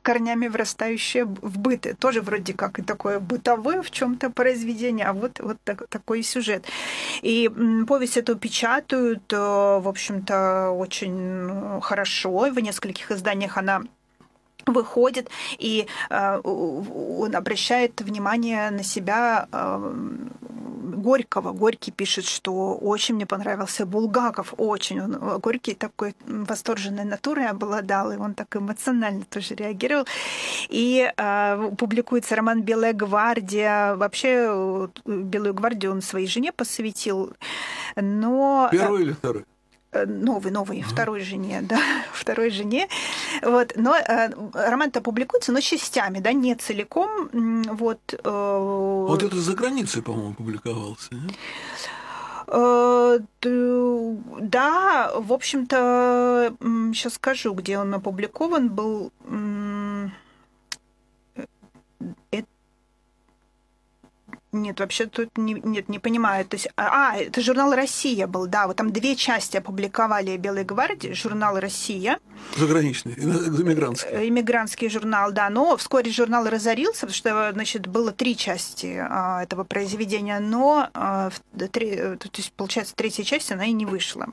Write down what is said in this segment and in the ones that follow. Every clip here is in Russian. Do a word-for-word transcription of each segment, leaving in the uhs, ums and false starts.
корнями врастающее в быт. Тоже вроде как и такое бытовое в чем-то произведение, а вот, вот так, такой сюжет. И повесть эту печатают, в общем-то, очень хорошо. В нескольких изданиях она выходит, и э, он обращает внимание на себя э, Горького. Горький пишет, что очень мне понравился Булгаков, очень. Он, Горький такой восторженной натурой обладал, и он так эмоционально тоже реагировал. И э, публикуется роман «Белая гвардия». Вообще, «Белую гвардию» он своей жене посвятил. Но... Первый или второй? Новый, новый, uh-huh. второй жене, да, второй жене. Вот. Но э, роман-то публикуется, но частями, да, не целиком. Вот, э... вот это за границей, по-моему, публиковался. Э, да, в общем-то, сейчас скажу, где он опубликован был. Это Нет, вообще тут не, нет, не понимаю. То есть, а, это журнал «Россия» был, да. Вот там две части опубликовали «Белой гвардии», журнал «Россия». Заграничный, иммигрантский. Иммигрантский журнал, да. Но вскоре журнал разорился, потому что, значит, было три части а, этого произведения, но, а, три, то есть, получается, третья часть, она и не вышла.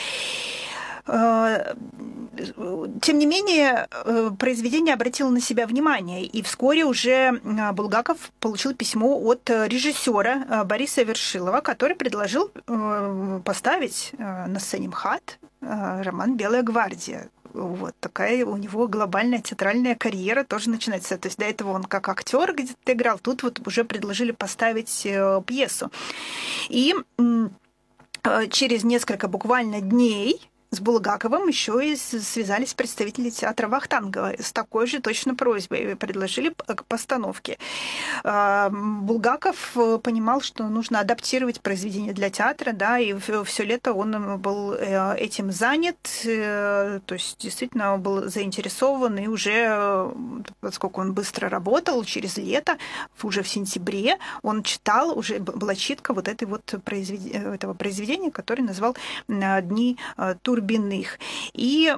Тем не менее, произведение обратило на себя внимание, и вскоре уже Булгаков получил письмо от режиссера Бориса Вершилова, который предложил поставить на сцене МХАТ роман «Белая гвардия». Вот такая у него глобальная театральная карьера тоже начинается. То есть до этого он как актер где-то играл, тут вот уже предложили поставить пьесу. И через несколько буквально дней с Булгаковым еще и связались представители театра Вахтангова с такой же точно просьбой, предложили к постановке. Булгаков понимал, что нужно адаптировать произведение для театра, да, и все лето он был этим занят, то есть действительно он был заинтересован, и уже, поскольку он быстро работал, через лето, уже в сентябре, он читал, уже была читка вот этой вот произвед... этого произведения, которое назвал «Дни Турбиных». И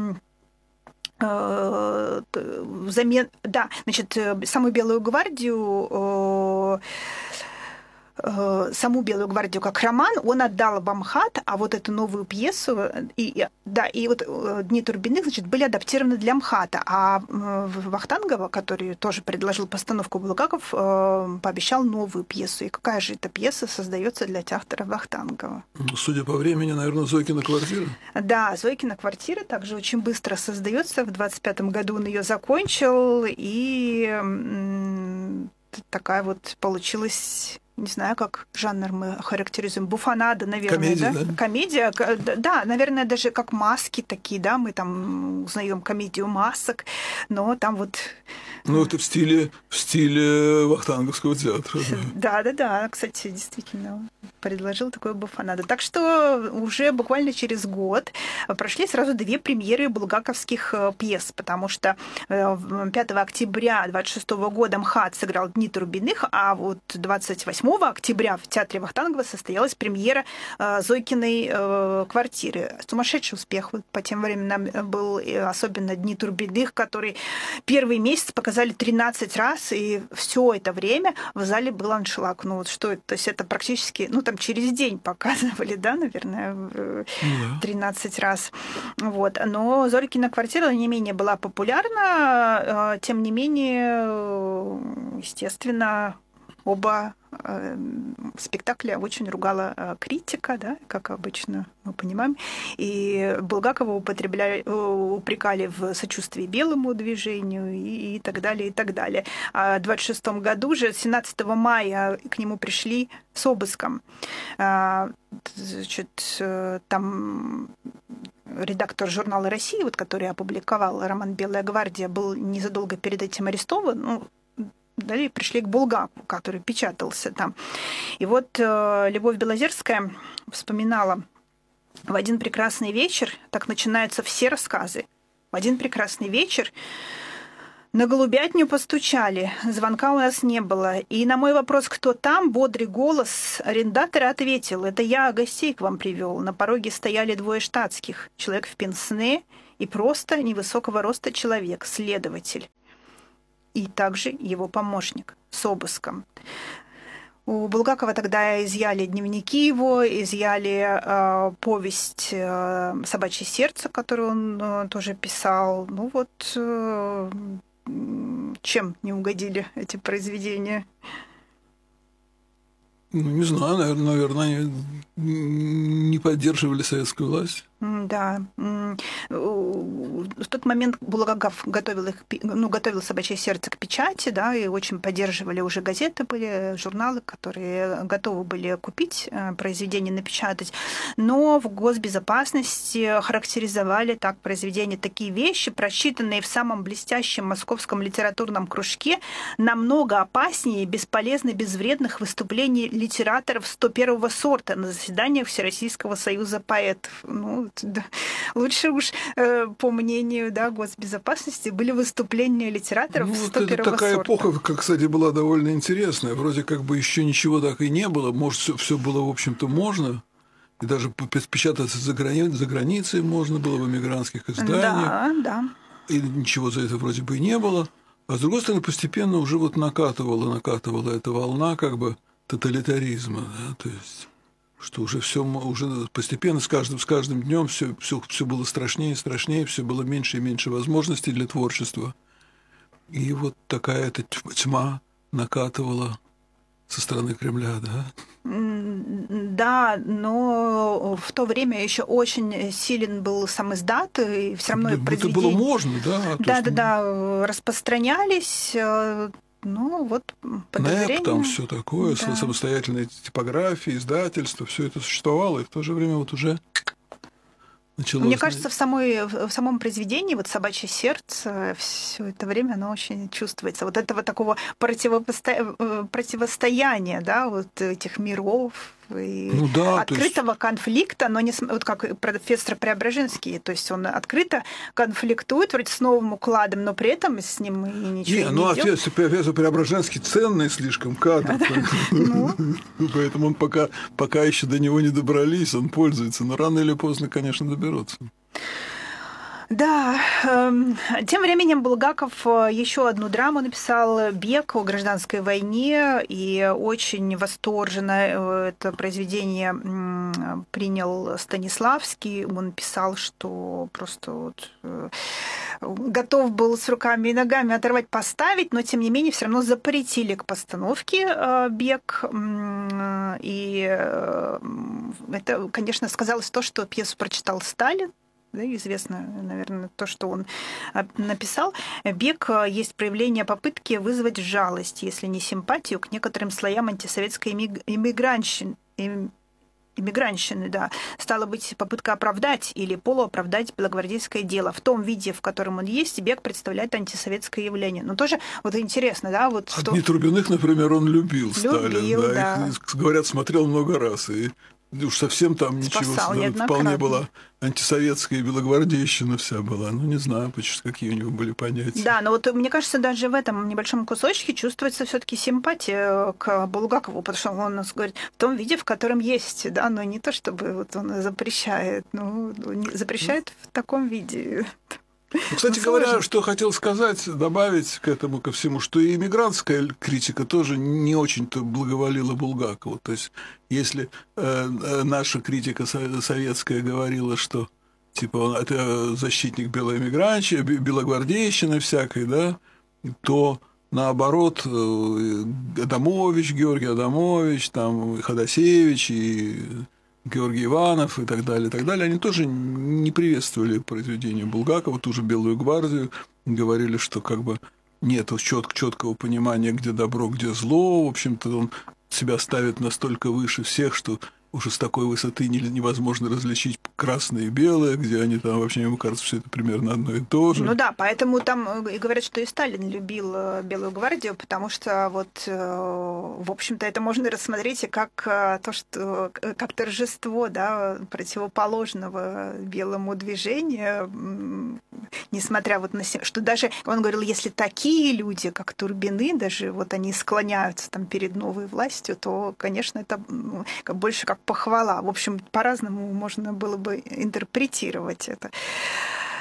взамен, да, значит, саму «Белую гвардию», саму «Белую гвардию» как роман он отдал в МХАТ, а вот эту новую пьесу, и, да, и вот «Дни Турбиных», значит, были адаптированы для МХАТа, а Вахтангова, который тоже предложил постановку, Булгаков пообещал новую пьесу. И какая же эта пьеса создается для театра Вахтангова? Судя по времени, наверное, «Зойкина квартира». Да, «Зойкина квартира» также очень быстро создается. В двадцать пятом году он ее закончил, и такая вот получилась... Не знаю, как жанр мы характеризуем. Буфонада, наверное, комедия, да? да? Комедия, да, наверное, даже как маски такие, да, мы там узнаем комедию масок, но там вот... Ну, это в стиле, в стиле Вахтанговского театра. Да, да, да, кстати, действительно, предложил такое буфонаду. Так что уже буквально через год прошли сразу две премьеры булгаковских пьес, потому что пятого октября двадцать шестого года МХАТ сыграл «Дни Турбиных», а вот двадцать восьмого октября в театре Вахтангова состоялась премьера «Зойкиной квартиры». Сумасшедший успех по тем временам был, особенно «Дни Турбиных», который первый месяц показали тринадцать раз, и все это время в зале был аншлаг. Ну вот что это? То есть это практически, ну там через день показывали, да, наверное, тринадцать раз. Вот. Но «Зойкина квартира» не менее была популярна, тем не менее, естественно, оба спектакля очень ругала критика, да, как обычно мы понимаем. И Булгакова употребляли, упрекали в сочувствии белому движению и, и так далее, и так далее. А в двадцать шестом году уже, семнадцатого мая, к нему пришли с обыском. Значит, там редактор журнала «Россия», вот, который опубликовал роман «Белая гвардия», был незадолго перед этим арестован. Ну, далее пришли к Булгакову, который печатался там. И вот э, Любовь Белозерская вспоминала: в один прекрасный вечер, так начинаются все рассказы, в один прекрасный вечер на голубятню постучали, звонка у нас не было. И на мой вопрос, кто там, бодрый голос арендатора ответил: это я гостей к вам привел. На пороге стояли двое штатских, человек в пенсне и просто невысокого роста человек, следователь. и также его помощник с обыском. У Булгакова тогда изъяли дневники его, изъяли э, повесть э, «Собачье сердце», которую он э, тоже писал. Ну вот э, чем не угодили эти произведения? Ну, не знаю, наверное, наверное, они не поддерживали советскую власть. Да. В тот момент Булгаков готовил, их, ну, готовил «Собачье сердце» к печати, да, и очень поддерживали уже газеты, были журналы, которые готовы были купить произведение, напечатать. Но в госбезопасности характеризовали так произведение, такие вещи, прочитанные в самом блестящем московском литературном кружке, намного опаснее и бесполезны безвредных выступлений литераторов сто первого сорта на заседаниях Всероссийского союза поэтов. Ну, да. Лучше уж, э, по мнению, да, госбезопасности, были выступления литераторов ну, сто первого это такая сорта. эпоха, как, кстати, была довольно интересная. Вроде как бы еще ничего так и не было. Может, все, все было, в общем-то, можно. И даже печататься за, грани... за границей можно было в эмигрантских изданиях. Да, да. И ничего за это вроде бы и не было. А с другой стороны, постепенно уже вот накатывала, накатывала эта волна как бы тоталитаризма. Да? То есть что уже все уже постепенно с каждым с каждым днем все, все, все было страшнее и страшнее, все было меньше и меньше возможностей для творчества. И вот такая эта тьма накатывала со стороны Кремля, да? Да, но в то время еще очень силен был сам издат, и все равно да, произведения... Это было можно, да? Да, да, да, распространялись. Ну, вот подозрение. НЭП, там все такое, да. Самостоятельные типографии, издательства, все это существовало, и в то же время вот уже началось. Мне кажется, в, самой, в самом произведении вот «Собачье сердце» все это время оно очень чувствуется. Вот этого такого противопосто... противостояния, да, вот этих миров и ну, да, открытого есть... конфликта, но не вот как профессор Преображенский, то есть он открыто конфликтует вроде с новым укладом, но при этом с ним и ничего не, не ну, идет. а профессор Преображенский ценный слишком кадр, поэтому он пока пока еще до него не добрались, он пользуется, но рано или поздно, конечно, доберутся. Да, тем временем Булгаков еще одну драму написал «Бег» о гражданской войне, и очень восторженно это произведение принял Станиславский. Он писал, что просто вот готов был с руками и ногами оторвать, поставить, но тем не менее все равно запретили к постановке «Бег». И это, конечно, сказалось то, что пьесу прочитал Сталин. Да, известно, наверное, то, что он написал. «Бег» есть проявление попытки вызвать жалость, если не симпатию, к некоторым слоям антисоветской иммигрантщины. Иммигрантщины, да. Стало быть, попытка оправдать или полуоправдать белогвардейское дело. В том виде, в котором он есть, «Бег» представляет антисоветское явление. Но тоже вот интересно, да, вот что... что... Дни Трубиных, например, он любил, любил Сталин. Да, да. Их, говорят, смотрел много раз. И уж совсем там Спасал ничего, вполне была антисоветская белогвардейщина вся была. Ну, не знаю, какие у него были понятия. Да, но вот мне кажется, даже в этом небольшом кусочке чувствуется все-таки симпатия к Булгакову, потому что он нас говорит в том виде, в котором есть, да, но не то, чтобы вот он запрещает, ну, запрещает в таком виде. Ну, кстати ну, говоря, что хотел сказать, добавить к этому, ко всему, что и иммигрантская критика тоже не очень-то благоволила Булгакову. То есть, если э, наша критика советская говорила, что типа он это защитник белой эмигрантщины, белогвардейщины всякой, да, то наоборот Адамович, Георгий Адамович, там Ходосевич и Георгий Иванов и так далее, и так далее, они тоже не приветствовали произведение Булгакова, ту же «Белую гвардию», говорили, что как бы нет чёт- чёткого понимания, где добро, где зло, в общем-то, он себя ставит настолько выше всех, что уже с такой высоты невозможно различить красное и белое, где они там, вообще, ему кажется, все это примерно одно и то же. Ну да, поэтому там и говорят, что и Сталин любил «Белую гвардию», потому что вот, в общем-то, это можно рассмотреть и как то, что как торжество, да, противоположного белому движению, несмотря вот на что даже, он говорил, если такие люди, как Турбины, даже вот они склоняются там перед новой властью, то, конечно, это больше как похвала. В общем, по-разному можно было бы интерпретировать это.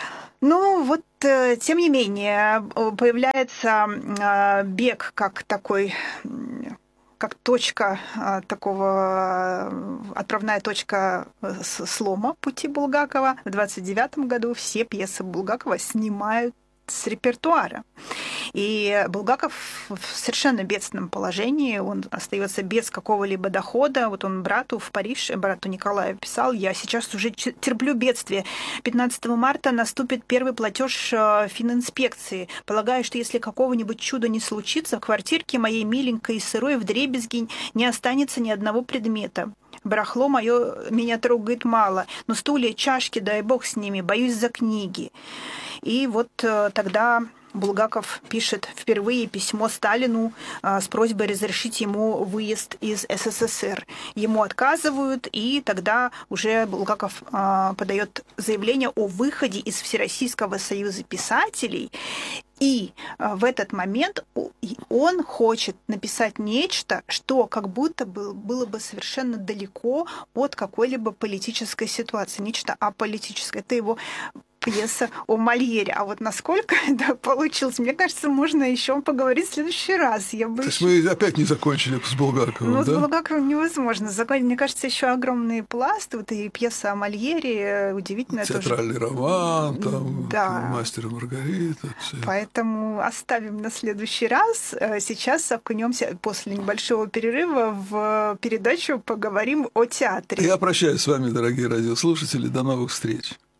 Ну, вот, тем не менее, появляется бег как такой, как точка такого, отправная точка слома пути Булгакова. В двадцать девятом году все пьесы Булгакова снимают с репертуара. И Булгаков в совершенно бедственном положении, он остается без какого-либо дохода. Вот он брату в Париж, брату Николаю писал: «Я сейчас уже терплю бедствие. пятнадцатого марта наступит первый платеж фининспекции. Полагаю, что если какого-нибудь чуда не случится, в квартирке моей миленькой и сырой вдребезги не останется ни одного предмета. Барахло мое меня трогает мало, но стулья, чашки, дай бог с ними, боюсь за книги». И вот тогда Булгаков пишет впервые письмо Сталину с просьбой разрешить ему выезд из СССР. Ему отказывают, и тогда уже Булгаков подает заявление о выходе из Всероссийского союза писателей. И в этот момент он хочет написать нечто, что как будто бы было бы совершенно далеко от какой-либо политической ситуации, нечто аполитическое. Это его пьеса о Мольере. А вот насколько это получилось, мне кажется, можно еще поговорить в следующий раз. Я бы То еще... есть мы опять не закончили с Булгаковым, Ну, да? с Булгаковым невозможно закончить. Мне кажется, еще огромный пласт. Вот и пьеса о Мольере, удивительно. Театральный тоже... роман, там, да. «Мастер и Маргарита». Все. Поэтому оставим на следующий раз. Сейчас окунемся после небольшого перерыва в передачу «Поговорим о театре». Я прощаюсь с вами, дорогие радиослушатели. До новых встреч.